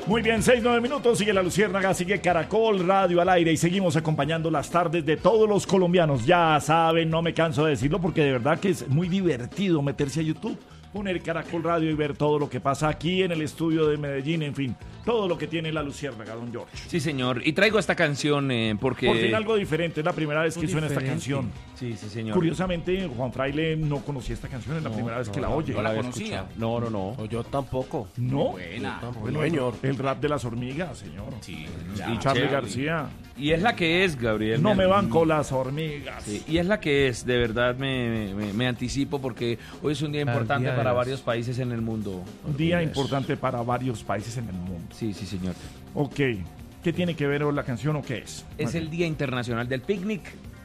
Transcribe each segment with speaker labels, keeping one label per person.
Speaker 1: Muy bien, 6-9 minutos, sigue La Luciérnaga, sigue Caracol Radio al aire y seguimos acompañando las tardes de todos los colombianos. Ya saben, no me canso de decirlo porque de verdad que es muy divertido meterse a YouTube, poner Caracol Radio y ver todo lo que pasa aquí en el estudio de Medellín, en fin, todo lo que tiene La Luciérnaga, don George.
Speaker 2: Sí, señor. Y traigo esta canción porque...
Speaker 1: Por fin algo diferente, es la primera vez que suena esta canción.
Speaker 2: Sí, sí, señor.
Speaker 1: Curiosamente, Juan Fraile no conocía esta canción, es la primera vez que la oye.
Speaker 3: No la conocía. No. Yo tampoco.
Speaker 1: ¿No?
Speaker 3: Buena.
Speaker 1: Bueno,
Speaker 3: Señor.
Speaker 1: el rap de las hormigas, señor.
Speaker 3: Sí.
Speaker 1: Y Charly García.
Speaker 2: Y es la que es, Gabriel.
Speaker 1: No me van con las hormigas.
Speaker 2: Sí, y es la que es, de verdad me anticipo porque hoy es un día importante para varios países en el mundo.
Speaker 1: Un día importante para varios países en el mundo.
Speaker 2: Sí, sí, señor.
Speaker 1: Ok. ¿Qué tiene que ver la canción o qué es?
Speaker 2: Es el Día Internacional del Picnic.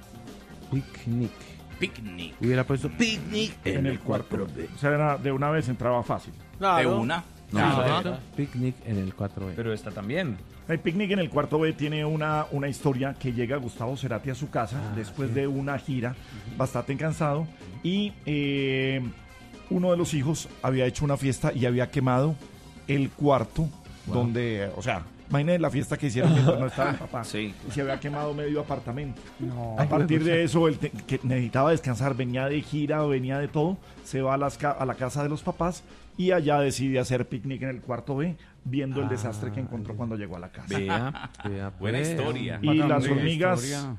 Speaker 3: Picnic.
Speaker 4: Hubiera puesto picnic
Speaker 1: En el cuarto. O sea, de una vez entraba fácil.
Speaker 3: De una.
Speaker 4: Picnic en el 4B.
Speaker 2: Pero esta también.
Speaker 1: El Picnic en el cuarto B tiene una historia que llega Gustavo Cerati a su casa después de una gira bastante cansado y uno de los hijos había hecho una fiesta y había quemado el cuarto donde, o sea, imagínate la fiesta que hicieron mientras no estaba el papá.
Speaker 2: Sí.
Speaker 1: Y se había quemado medio apartamento.
Speaker 4: No.
Speaker 1: A partir de eso, él que necesitaba descansar, venía de gira, venía de todo, se va a la casa de los papás y allá decide hacer picnic en el cuarto B, viendo el desastre que encontró cuando llegó a la casa.
Speaker 2: Vea.
Speaker 3: Buena historia.
Speaker 1: Y las
Speaker 4: Bacán,
Speaker 1: hormigas,
Speaker 4: historia.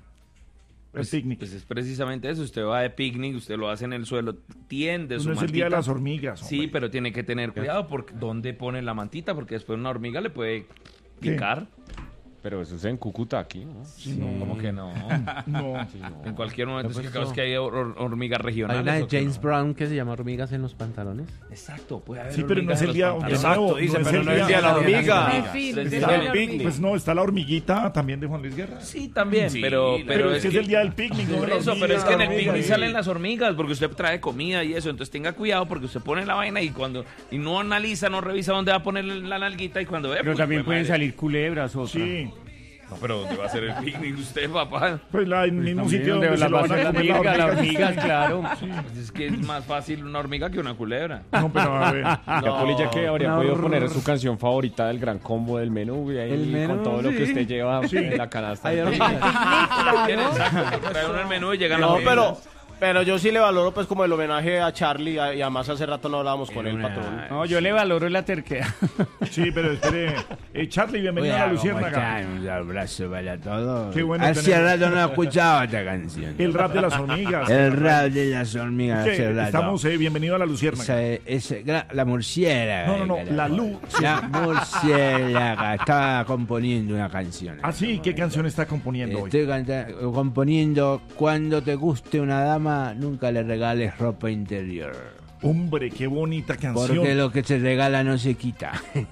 Speaker 1: el picnic.
Speaker 2: Pues es precisamente eso. Usted va de picnic, usted lo hace en el suelo, tiende su
Speaker 1: No es el
Speaker 2: mantita.
Speaker 1: día de las hormigas.
Speaker 2: Sí,
Speaker 1: hombre.
Speaker 2: pero tiene que tener cuidado porque dónde pone la mantita, porque después una hormiga le puede picar.
Speaker 5: Pero eso es en Cúcuta aquí, ¿no?
Speaker 1: Sí, no,
Speaker 2: ¿Cómo que no?
Speaker 1: no.
Speaker 2: En cualquier momento. Es que
Speaker 4: Pues
Speaker 2: claro, es que hay hormigas
Speaker 4: Hay
Speaker 2: regionales.
Speaker 4: una de
Speaker 2: ¿o qué
Speaker 4: James
Speaker 2: no?
Speaker 4: Brown que se llama Hormigas en los pantalones.
Speaker 2: Exacto, puede haber
Speaker 1: Sí, pero no es el día.
Speaker 2: hormigas en los
Speaker 1: Exacto,
Speaker 3: dice,
Speaker 1: no es
Speaker 3: pero
Speaker 1: el
Speaker 3: no es el día de la hormiga.
Speaker 1: Está
Speaker 3: el picnic.
Speaker 1: Pues no, está la hormiguita también de Juan Luis Guerra.
Speaker 2: Sí, también,
Speaker 3: Sí,
Speaker 2: pero
Speaker 1: es que es el día del picnic, ¿no?
Speaker 2: Por
Speaker 1: de la
Speaker 2: eso,
Speaker 1: hormiga,
Speaker 2: pero es que en el
Speaker 1: la hormiga,
Speaker 2: picnic
Speaker 1: sí.
Speaker 2: salen las hormigas porque usted trae comida y eso, entonces tenga cuidado porque usted pone la vaina y no analiza, no revisa dónde va a poner la nalguita y cuando ve.
Speaker 6: Pero
Speaker 2: pues,
Speaker 6: también
Speaker 2: jue
Speaker 6: pueden
Speaker 2: madre.
Speaker 6: salir culebras o
Speaker 1: Sí,
Speaker 2: No, pero ¿dónde va a ser el picnic usted, papá?
Speaker 1: pues el mismo sitio
Speaker 6: donde
Speaker 1: donde se
Speaker 6: las
Speaker 1: lo van a comer
Speaker 6: las hormigas, claro.
Speaker 2: Pues es que es más fácil una hormiga que una culebra.
Speaker 1: No, pero a ver.
Speaker 5: La polilla que habría
Speaker 4: no.
Speaker 5: podido poner su canción favorita del gran combo del menú y ahí
Speaker 4: El menú,
Speaker 5: con todo lo que
Speaker 4: sí.
Speaker 5: usted lleva en la canasta.
Speaker 4: Hay
Speaker 5: del
Speaker 4: hormigas.
Speaker 5: picnic.
Speaker 2: Exacto, trae uno el menú y llegan
Speaker 3: No,
Speaker 2: las hormigas.
Speaker 3: pero yo sí le valoro pues como el homenaje a Charlie y además hace rato no hablábamos con el patrón.
Speaker 6: No, yo le valoro la terquedad.
Speaker 1: Sí, pero espere. Charly, bienvenido a La Luciérnaga.
Speaker 4: Un abrazo para todos.
Speaker 1: Qué bueno
Speaker 4: Hace
Speaker 1: tener-
Speaker 4: rato no escuchaba esta canción.
Speaker 1: El rap de las hormigas.
Speaker 4: El rap de las hormigas.
Speaker 1: ¿Qué?
Speaker 4: hace rato.
Speaker 1: Estamos, bienvenido a La Luciérnaga.
Speaker 4: La murciélaga.
Speaker 1: No, la luz.
Speaker 4: La murciélaga. Estaba componiendo una canción.
Speaker 1: Ah, sí, ¿qué canción está componiendo hoy?
Speaker 4: Estoy componiendo Cuando te guste una dama, nunca le regales ropa interior.
Speaker 1: Hombre, qué bonita canción.
Speaker 4: Porque lo que se regala no se quita.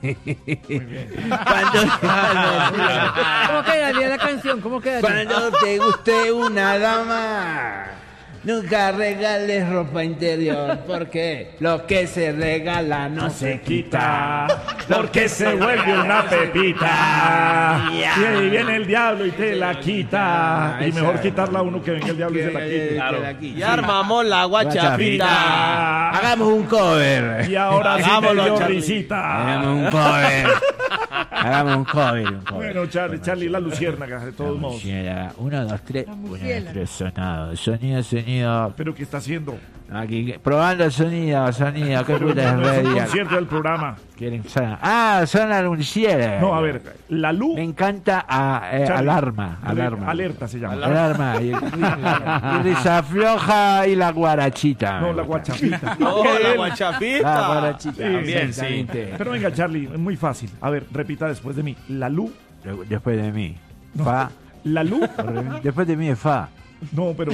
Speaker 7: ¿Cómo quedaría la canción? ¿Cómo quedaría?
Speaker 4: Cuando te guste una dama, nunca regales ropa interior. Porque lo que se regala no se quita.
Speaker 1: Porque se vuelve una pepita. Y ahí viene el diablo y te la quita. Y mejor quitarla a uno que venga el diablo y se la quite.
Speaker 2: Claro.
Speaker 3: Y armamos la guachapita.
Speaker 4: Hagamos un cover.
Speaker 1: Y ahora sí me
Speaker 3: Hagámoslo,
Speaker 1: dio
Speaker 3: Charly.
Speaker 1: risita.
Speaker 4: Hagamos un cover. Hagamos un cover.
Speaker 1: Bueno, Charly, La Luciérnaga, de todos modos.
Speaker 4: Murciélaga. 1, 2, 3. 1, 2,
Speaker 7: murciélaga.
Speaker 4: 3. Sonado. Sonido.
Speaker 1: ¿Pero qué está haciendo?
Speaker 4: Aquí, probando sonido. ¿Qué
Speaker 1: Pero
Speaker 4: puta
Speaker 1: no es un
Speaker 4: es
Speaker 1: concierto del programa.
Speaker 4: ¿Quieren sonar? Ah, suena la murciélaga.
Speaker 1: No, a ver, la luz.
Speaker 4: Me encanta
Speaker 1: Charly,
Speaker 4: alarma.
Speaker 1: Alerta se llama.
Speaker 4: Alarma. Y risa floja y la guarachita.
Speaker 1: No, la guachapita.
Speaker 3: No, la
Speaker 4: La
Speaker 3: guachapita.
Speaker 4: guarachita.
Speaker 2: También,
Speaker 4: exactamente.
Speaker 1: Pero venga, Charly, es muy fácil. A ver, repita después de mí. La luz.
Speaker 4: Después de mí. Fa.
Speaker 1: La luz.
Speaker 4: Después de mí es fa.
Speaker 1: No, pero.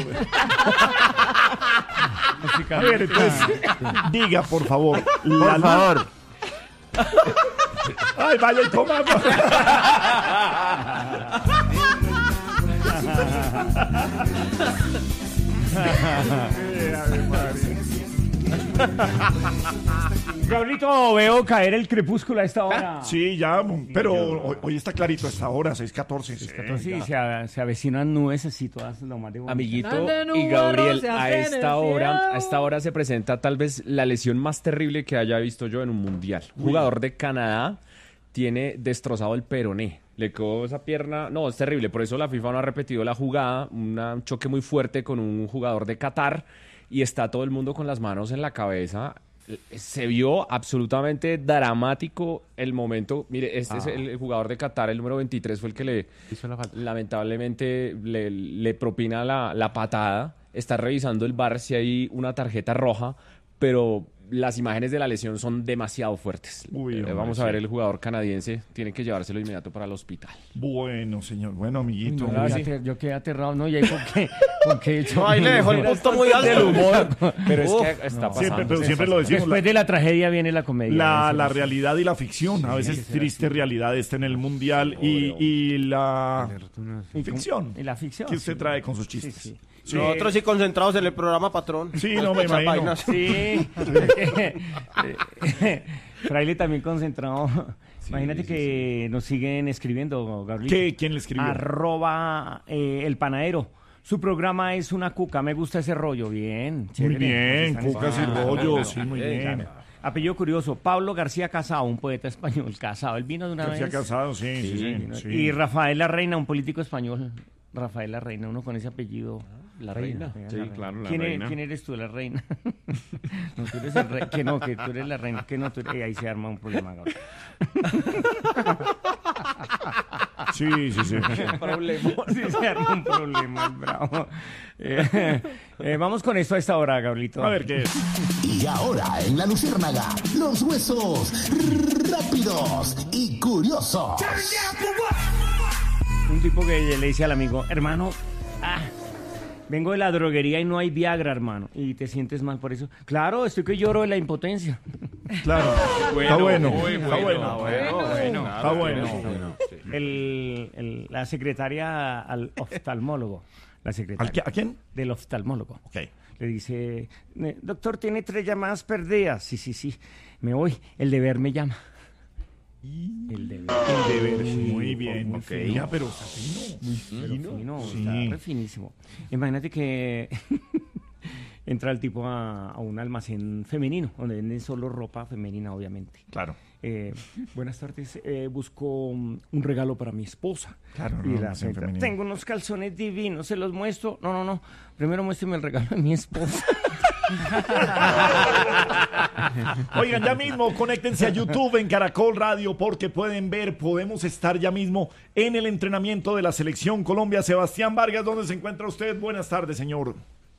Speaker 1: A ver, entonces, diga, por favor. La
Speaker 4: Por
Speaker 1: luz.
Speaker 4: favor.
Speaker 1: Ay, vaya y coma.
Speaker 6: Gabrielito, veo caer el crepúsculo a esta hora.
Speaker 1: Sí, ya, pero hoy está clarito a esta hora, 6:14.
Speaker 6: Sí, se avecinan nubes así todas lo más de bonito.
Speaker 5: Amiguito
Speaker 7: Ande
Speaker 5: y Gabriel,
Speaker 7: nubarrón, se
Speaker 5: a
Speaker 7: hace en el
Speaker 5: esta
Speaker 7: cielo.
Speaker 5: hora se presenta tal vez la lesión más terrible que haya visto yo en un mundial. Jugador de Canadá tiene destrozado el peroné. Le quedó esa pierna, no, es terrible, por eso la FIFA no ha repetido la jugada, un choque muy fuerte con un jugador de Qatar y está todo el mundo con las manos en la cabeza. Se vio absolutamente dramático el momento. Mire, este es el jugador de Qatar, el número 23, fue el que lamentablemente le propina la patada. Está revisando el VAR si hay una tarjeta roja, pero las imágenes de la lesión son demasiado fuertes. Vamos a ver, el jugador canadiense tiene que llevárselo inmediato para el hospital.
Speaker 1: Bueno, señor. Bueno, amiguito.
Speaker 6: Yo quedé aterrado, ¿no? ¿Y ahí por qué
Speaker 3: No, ahí le dejó el punto muy alto.
Speaker 5: Del humor. Pero es que está pasando.
Speaker 1: Siempre lo decimos.
Speaker 6: Después de la tragedia viene la comedia.
Speaker 1: La realidad y la ficción. A veces triste realidad está en el mundial y la ficción.
Speaker 6: Y la ficción.
Speaker 1: Que usted trae con sus chistes.
Speaker 6: Sí.
Speaker 1: Sí.
Speaker 3: Nosotros sí concentrados en el programa, patrón.
Speaker 1: Sí, no me
Speaker 3: Esa
Speaker 1: imagino.
Speaker 3: vaina.
Speaker 6: Sí. Fraile también concentrado. Imagínate que nos siguen escribiendo, Gabriel.
Speaker 1: ¿Quién le escribió?
Speaker 6: @el panadero. Su programa es una cuca, me gusta ese rollo. Bien,
Speaker 1: Muy
Speaker 6: chévere.
Speaker 1: bien,
Speaker 6: Nos están
Speaker 1: cucas y
Speaker 6: escuchando.
Speaker 1: rollos, sí, muy bien.
Speaker 6: Claro. Apellido curioso, Pablo García Casado, un poeta español. Casado, él vino de una
Speaker 1: García
Speaker 6: vez.
Speaker 1: Casado, sí.
Speaker 6: Y Rafael La Reina, un político español. Rafael La Reina, uno con ese apellido.
Speaker 5: La Reina.
Speaker 6: La
Speaker 5: Sí,
Speaker 6: Reina.
Speaker 5: claro, la
Speaker 6: ¿Quién
Speaker 5: Reina.
Speaker 6: ¿Quién eres tú, La Reina? No, tú eres el rey. Que no, que tú eres la reina. Que no, tú eres... ahí se arma un problema. Gabriel.
Speaker 1: Sí.
Speaker 6: Problema. Sí, se arma un problema, bravo. Vamos con esto a esta hora, Gabrielito.
Speaker 1: A ver qué es.
Speaker 8: Y ahora en La Luciérnaga, los huesos rápidos y curiosos.
Speaker 6: Un tipo que le dice al amigo, hermano, vengo de la droguería y no hay Viagra, hermano. Y te sientes mal por eso. Claro, estoy que lloro de la impotencia.
Speaker 1: Claro. Está bueno.
Speaker 6: La secretaria al oftalmólogo. La secretaria.
Speaker 1: ¿A quién?
Speaker 6: Del oftalmólogo.
Speaker 1: Ok.
Speaker 6: Le dice, doctor, tiene 3 llamadas perdidas. Sí. Me voy. El deber me llama. El deber.
Speaker 1: Muy bien.
Speaker 6: Muy
Speaker 1: Ok.
Speaker 6: fino.
Speaker 1: Ya, pero está fino.
Speaker 6: Muy fino,
Speaker 1: Sí.
Speaker 6: está re finísimo. Imagínate que entra el tipo a un almacén femenino, donde venden solo ropa femenina, obviamente.
Speaker 1: Claro.
Speaker 6: Buenas tardes, busco un regalo para mi esposa.
Speaker 1: Claro,
Speaker 6: Y
Speaker 1: no,
Speaker 6: la
Speaker 1: almacén
Speaker 6: señorita,
Speaker 1: femenino.
Speaker 6: tengo unos calzones divinos, ¿se los muestro? No. Primero muéstrame el regalo de mi esposa.
Speaker 1: Oigan, ya mismo conéctense a YouTube en Caracol Radio porque podemos estar ya mismo en el entrenamiento de la Selección Colombia. Sebastián Vargas, ¿dónde se encuentra usted? Buenas tardes, señor.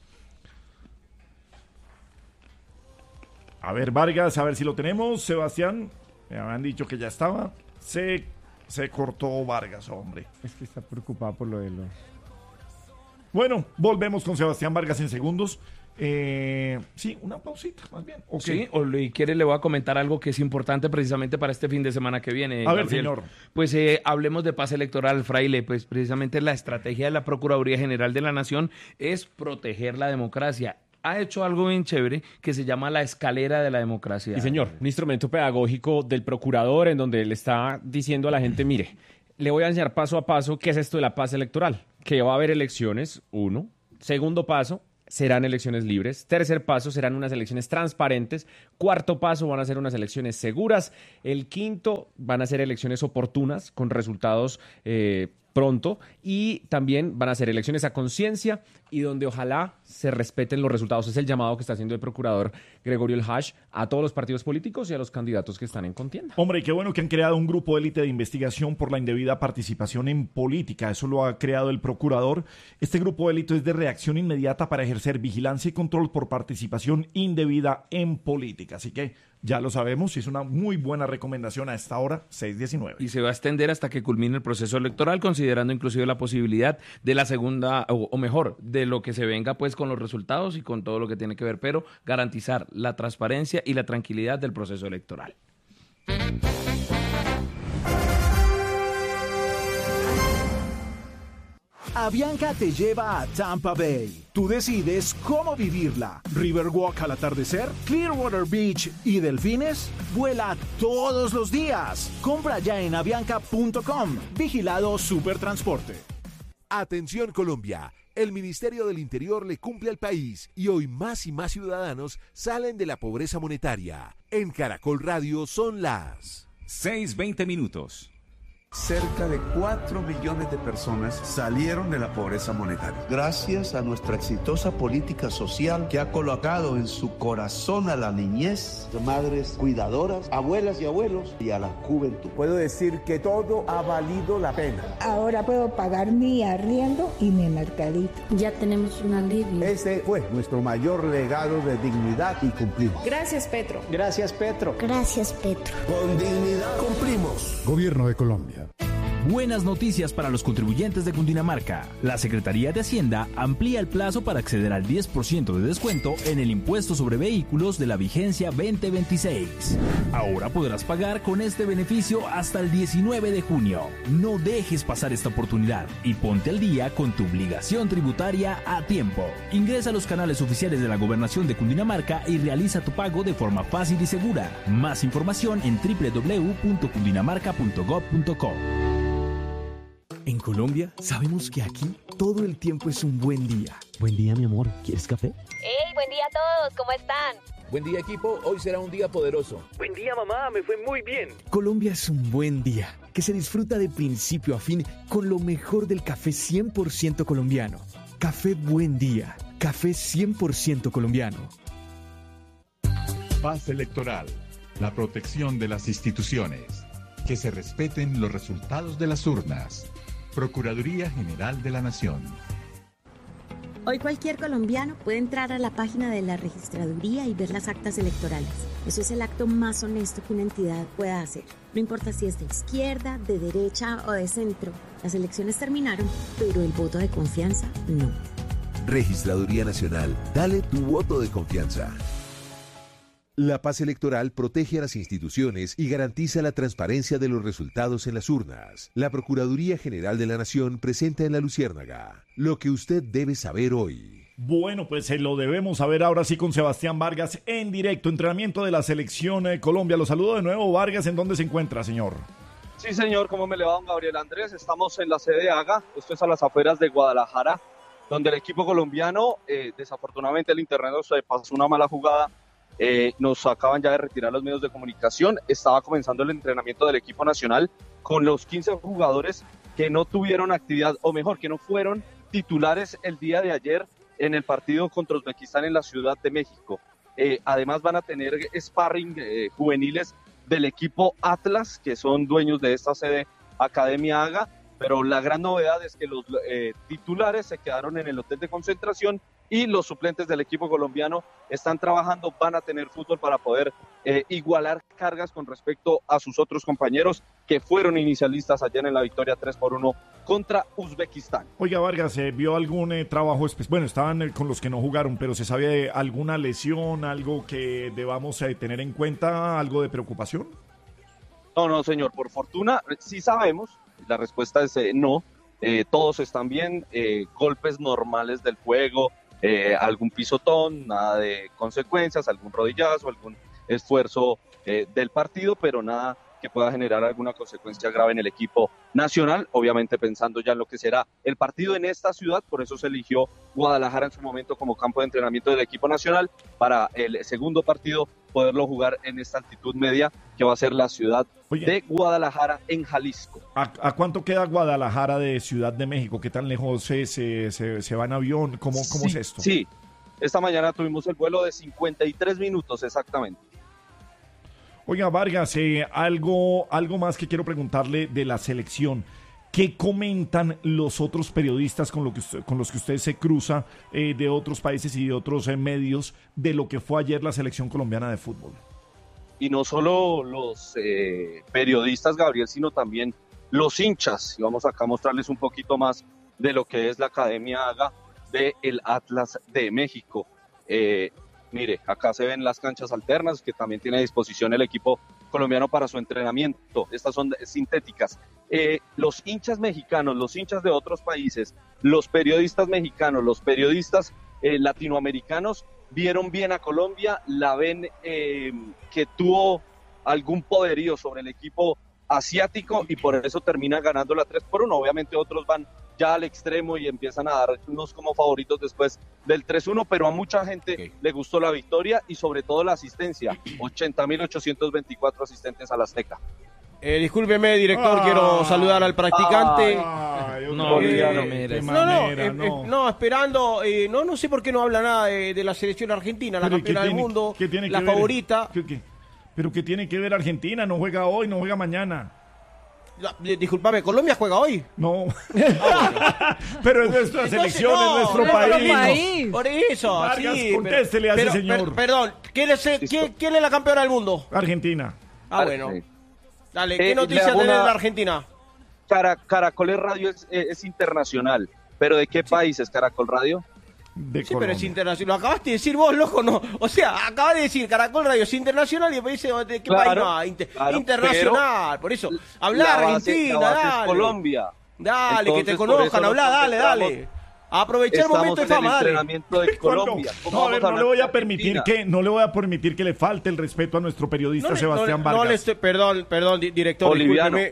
Speaker 1: A ver, Vargas, a ver si lo tenemos. Sebastián, me habían dicho que ya estaba. Se cortó Vargas, hombre.
Speaker 6: Es que está preocupado por lo de los...
Speaker 1: Bueno, volvemos con Sebastián Vargas en segundos. Sí, una pausita, más bien. Okay.
Speaker 2: Sí, o si quiere le voy a comentar algo que es importante precisamente para este fin de semana que viene.
Speaker 1: A ver,
Speaker 2: Gabriel.
Speaker 1: señor.
Speaker 2: Pues hablemos de paz electoral, Fraile. Pues precisamente la estrategia de la Procuraduría General de la Nación es proteger la democracia. Ha hecho algo bien chévere que se llama la escalera de la democracia.
Speaker 5: Y señor, un instrumento pedagógico del procurador en donde le está diciendo a la gente, mire, le voy a enseñar paso a paso qué es esto de la paz electoral, que va a haber elecciones, 1. Segundo paso, serán elecciones libres. Tercer paso, serán unas elecciones transparentes. Cuarto paso, van a ser unas elecciones seguras. El quinto, van a ser elecciones oportunas con resultados pronto. Y también van a ser elecciones a conciencia y donde ojalá se respeten los resultados. Es el llamado que está haciendo el procurador Gregorio El Hash a todos los partidos políticos y a los candidatos que están en contienda.
Speaker 1: Hombre, qué bueno que han creado un grupo de élite de investigación por la indebida participación en política. Eso lo ha creado el procurador. Este grupo de élite es de reacción inmediata para ejercer vigilancia y control por participación indebida en política. Así que ya lo sabemos y es una muy buena recomendación a esta hora, 6:19.
Speaker 2: Y se va a extender hasta que culmine el proceso electoral, considerando inclusive la posibilidad de la segunda, o mejor, de lo que se venga pues con los resultados y con todo lo que tiene que ver, pero garantizar la transparencia y la tranquilidad del proceso electoral.
Speaker 9: Avianca te lleva a Tampa Bay. Tú decides cómo vivirla. Riverwalk al atardecer, Clearwater Beach y delfines. Vuela todos los días. Compra ya en avianca.com. Vigilado Supertransporte.
Speaker 10: Atención Colombia, el Ministerio del Interior le cumple al país y hoy más y más ciudadanos salen de la pobreza monetaria. En Caracol Radio son las
Speaker 11: 6:20.
Speaker 12: Cerca de 4 millones de personas salieron de la pobreza monetaria. Gracias a nuestra exitosa política social que ha colocado en su corazón a la niñez, madres cuidadoras, abuelas y abuelos y a la juventud. Puedo decir que todo ha valido la pena.
Speaker 13: Ahora puedo pagar mi arriendo y mi mercadito. Ya tenemos un alivio.
Speaker 12: Ese fue nuestro mayor legado de dignidad y cumplimos.
Speaker 13: Gracias, Petro.
Speaker 12: Gracias, Petro.
Speaker 13: Gracias, Petro.
Speaker 12: Con dignidad cumplimos.
Speaker 14: Gobierno de Colombia.
Speaker 15: Buenas noticias para los contribuyentes de Cundinamarca. La Secretaría de Hacienda amplía el plazo para acceder al 10% de descuento en el impuesto sobre vehículos de la vigencia 2026. Ahora podrás pagar con este beneficio hasta el 19 de junio. No dejes pasar esta oportunidad y ponte al día con tu obligación tributaria a tiempo. Ingresa a los canales oficiales de la Gobernación de Cundinamarca y realiza tu pago de forma fácil y segura. Más información en www.cundinamarca.gov.co.
Speaker 16: En Colombia, sabemos que aquí todo el tiempo es un buen día. Buen día, mi amor. ¿Quieres café?
Speaker 17: ¡Hey, buen día a todos! ¿Cómo están?
Speaker 18: Buen día, equipo. Hoy será un día poderoso.
Speaker 19: Buen día, mamá. Me fue muy bien.
Speaker 16: Colombia es un buen día que se disfruta de principio a fin con lo mejor del café 100% colombiano. Café Buen Día. Café 100% colombiano.
Speaker 20: Paz electoral. La protección de las instituciones. Que se respeten los resultados de las urnas. Procuraduría General de la Nación.
Speaker 21: Hoy cualquier colombiano puede entrar a la página de la registraduría y ver las actas electorales. Eso es el acto más honesto que una entidad pueda hacer. No importa si es de izquierda, de derecha o de centro. Las elecciones terminaron, pero el voto de confianza no.
Speaker 10: Registraduría Nacional. Dale tu voto de confianza. La paz electoral protege a las instituciones y garantiza la transparencia de los resultados en las urnas. La Procuraduría General de la Nación presenta en La Luciérnaga lo que usted debe saber hoy.
Speaker 1: Bueno, pues lo debemos saber ahora sí con Sebastián Vargas en directo. Entrenamiento de la Selección Colombia. Lo saludo de nuevo. Vargas, ¿en dónde se encuentra, señor?
Speaker 22: Sí, señor. ¿Cómo me le va, don Gabriel Andrés? Estamos en la sede AGA. Esto es a las afueras de Guadalajara, donde el equipo colombiano, desafortunadamente el internet nos pasó una mala jugada. Nos acaban ya de retirar los medios de comunicación. Estaba comenzando el entrenamiento del equipo nacional con los 15 jugadores que no tuvieron actividad, o mejor, que no fueron titulares el día de ayer en el partido contra Uzbekistán en la Ciudad de México. Además van a tener sparring juveniles del equipo Atlas, que son dueños de esta sede Academia AGA, pero la gran novedad es que los titulares se quedaron en el hotel de concentración y los suplentes del equipo colombiano están trabajando, van a tener fútbol para poder igualar cargas con respecto a sus otros compañeros que fueron inicialistas ayer en la victoria 3-1 contra Uzbekistán.
Speaker 1: Oiga, Vargas, ¿vio algún trabajo especial? Bueno, estaban con los que no jugaron, pero ¿se sabe de alguna lesión, algo que debamos tener en cuenta, algo de preocupación?
Speaker 22: No, señor, por fortuna sí sabemos, la respuesta es no, todos están bien, golpes normales del juego, algún pisotón, nada de consecuencias, algún rodillazo, algún esfuerzo del partido, pero nada que pueda generar alguna consecuencia grave en el equipo nacional, obviamente pensando ya en lo que será el partido en esta ciudad. Por eso se eligió Guadalajara en su momento como campo de entrenamiento del equipo nacional, para el segundo partido poderlo jugar en esta altitud media que va a ser la ciudad de Guadalajara en Jalisco.
Speaker 1: ¿A cuánto queda Guadalajara de Ciudad de México? ¿Qué tan lejos se va en avión? ¿Cómo es esto?
Speaker 22: Sí, esta mañana tuvimos el vuelo de 53 minutos exactamente.
Speaker 1: Oiga, Vargas, algo más que quiero preguntarle de la selección. ¿Qué comentan los otros periodistas con los que usted se cruza de otros países y de otros medios de lo que fue ayer la selección colombiana de fútbol?
Speaker 22: Y no solo los periodistas, Gabriel, sino también los hinchas. Y vamos acá a mostrarles un poquito más de lo que es la Academia AGA del Atlas de México. Mire, acá se ven las canchas alternas que también tiene a disposición el equipo colombiano para su entrenamiento. Estas son sintéticas. Los hinchas mexicanos, los hinchas de otros países, los periodistas mexicanos, los periodistas latinoamericanos vieron bien a Colombia, la ven que tuvo algún poderío sobre el equipo asiático y por eso termina ganando la 3-1. Obviamente otros van ya al extremo y empiezan a darnos como favoritos después del 3-1, pero a mucha gente le gustó la victoria y sobre todo la asistencia, 80.824 asistentes al Azteca.
Speaker 3: Discúlpeme, director, quiero saludar al practicante. No, esperando. No sé por qué no habla nada de la selección argentina, la campeona del mundo, la favorita.
Speaker 1: ¿Pero qué tiene que ver Argentina? No juega hoy, no juega mañana.
Speaker 3: Disculpame, ¿Colombia juega hoy?
Speaker 1: No. Pero es nuestra selección, es nuestro país.
Speaker 3: Por eso,
Speaker 1: Vargas,
Speaker 3: sí.
Speaker 1: Contéstele a ese señor.
Speaker 3: Perdón, ¿quién es la campeona del mundo?
Speaker 1: Argentina.
Speaker 3: Bueno. Dale, ¿qué noticias tenés de la Argentina?
Speaker 22: Caracol Radio es internacional. ¿Pero de qué país es Caracol Radio?
Speaker 1: De
Speaker 3: sí,
Speaker 1: Colombia.
Speaker 3: pero es internacional. Lo acabaste de decir vos, loco, ¿no? O sea, acabas de decir Caracol Radio es internacional y después dice ¿de qué país no? Internacional, por eso. Habla Argentina, dale.
Speaker 22: Colombia.
Speaker 3: Dale, entonces, que te conozcan, habla, dale. Aprovechar el momento de fama, dale.
Speaker 22: Entrenamiento de Colombia.
Speaker 1: No le voy a permitir que le falte el respeto a nuestro periodista Sebastián Vargas.
Speaker 3: Perdón, director, discúlpeme.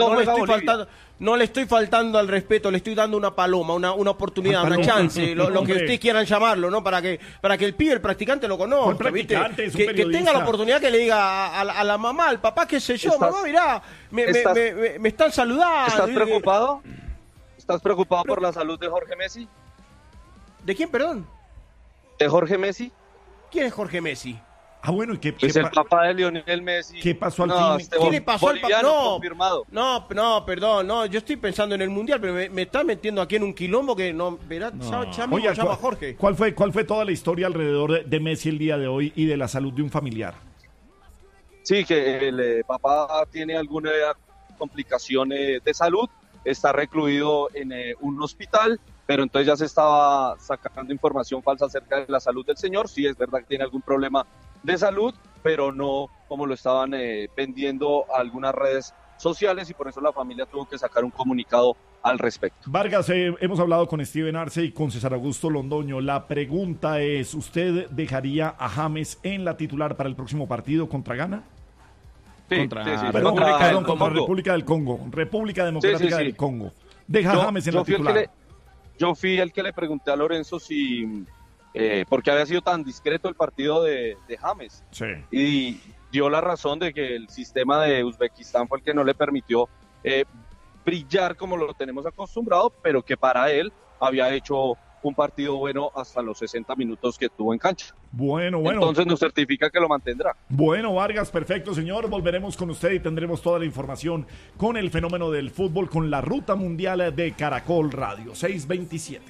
Speaker 3: No le estoy faltando al respeto, le estoy dando una paloma, una oportunidad, una chance, lo que ustedes quieran llamarlo, ¿no? Para que el pibe, el practicante lo conozca, ¿viste? Que tenga la oportunidad que le diga a la mamá, al papá, qué sé yo, mamá, mirá, me están saludando.
Speaker 22: ¿Estás preocupado? ¿Estás preocupado por la salud de Jorge Messi?
Speaker 3: ¿De quién, perdón?
Speaker 22: ¿De Jorge Messi?
Speaker 3: ¿Quién es Jorge Messi?
Speaker 1: Bueno, ¿y qué
Speaker 22: es el papá de Lionel Messi?
Speaker 1: ¿Qué pasó al fin?
Speaker 3: ¿Qué le pasó al papá?
Speaker 22: Confirmado.
Speaker 3: No, perdón, yo estoy pensando en el Mundial, pero me está metiendo aquí en un quilombo que no, verá, ya me llama Jorge.
Speaker 1: ¿Cuál fue toda la historia alrededor de Messi el día de hoy y de la salud de un familiar?
Speaker 22: Sí, que el papá tiene alguna complicación de salud, está recluido en un hospital, pero entonces ya se estaba sacando información falsa acerca de la salud del señor. Sí, es verdad que tiene algún problema de salud, pero no como lo estaban vendiendo a algunas redes sociales, y por eso la familia tuvo que sacar un comunicado al respecto.
Speaker 1: Vargas, hemos hablado con Steven Arce y con César Augusto Londoño. La pregunta es, ¿usted dejaría a James en la titular para el próximo partido contra Ghana?
Speaker 22: Contra
Speaker 1: República del Congo, República Democrática del Congo. Deja a James en la titular.
Speaker 22: Yo fui el que le pregunté a Lorenzo si porque había sido tan discreto el partido de James.
Speaker 1: Sí.
Speaker 22: Y dio la razón de que el sistema de Uzbekistán fue el que no le permitió brillar como lo tenemos acostumbrado, pero que para él había hecho un partido bueno hasta los 60 minutos que tuvo en cancha.
Speaker 1: Bueno.
Speaker 22: Entonces nos certifica que lo mantendrá.
Speaker 1: Bueno, Vargas, perfecto, señor. Volveremos con usted y tendremos toda la información con el fenómeno del fútbol, con la ruta mundial de Caracol Radio. 627.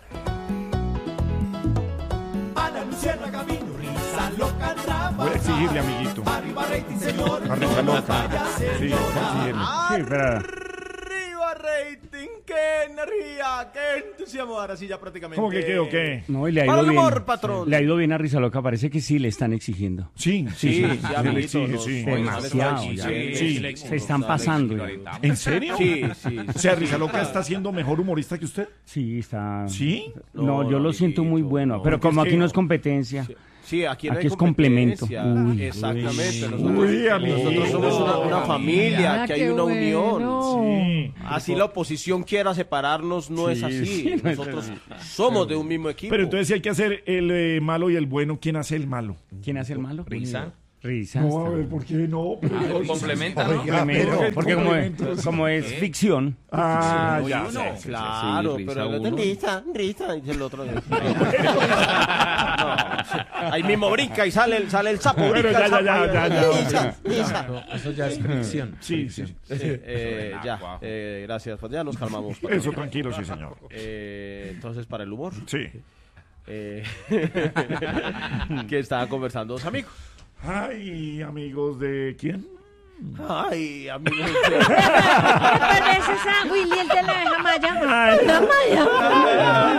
Speaker 1: Voy a exigirle, amiguito. Arriba loca. Sí, voy a exigirle.
Speaker 3: Sí, pero... rating, qué energía, qué entusiasmo, ahora sí ya prácticamente.
Speaker 1: ¿Cómo que qué o qué?
Speaker 6: No, y le ha ido bien. Humor, patrón. Le ha ido bien a Risa Loca, parece que sí le están exigiendo.
Speaker 1: Sí.
Speaker 6: Demasiado. Sí. Se están pasando.
Speaker 1: ¿En serio?
Speaker 3: Sí.
Speaker 1: O sea, Risa Loca está siendo mejor humorista que usted.
Speaker 6: Sí, está.
Speaker 1: ¿Sí?
Speaker 6: No, yo lo siento muy bueno, pero como aquí no es competencia.
Speaker 3: Sí, aquí
Speaker 6: es complemento.
Speaker 3: Exactamente. Nosotros somos una familia, que hay una unión. Sí. Así la oposición quiera separarnos, no es así. Nosotros somos de un mismo equipo.
Speaker 1: Pero entonces si hay que hacer el malo y el bueno, ¿quién hace el malo?
Speaker 6: ¿Quién hace el malo?
Speaker 2: Risa.
Speaker 1: No, a ver, ¿por qué no?
Speaker 2: Complementa, ¿no?
Speaker 6: Porque como es ficción.
Speaker 1: Ya.
Speaker 3: Claro, pero risa, dice el otro. Ahí mismo brinca y sale el sapo.
Speaker 1: Ya.
Speaker 2: Eso ya es ficción.
Speaker 1: Sí.
Speaker 3: Gracias, pues ya nos calmamos.
Speaker 1: Eso, tranquilo, sí, señor.
Speaker 3: Entonces, para el humor.
Speaker 1: Sí.
Speaker 3: Que estaban conversando dos amigos.
Speaker 1: Ay, amigos de ¿quién?
Speaker 3: Ay, amigos de...
Speaker 21: ¿Te pareces a Willy, el de la abeja maya? La maya.